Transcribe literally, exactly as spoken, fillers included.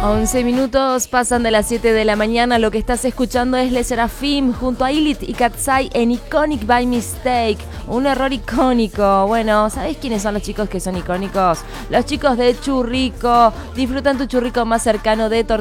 once minutos pasan de las siete de la mañana. Lo que estás escuchando es Le Serafim junto a Ilit y Katsai en Iconic by Mistake. Un error icónico. Bueno, ¿sabés quiénes son los chicos que son icónicos? Los chicos de Churrico. Disfrutan tu churrico más cercano de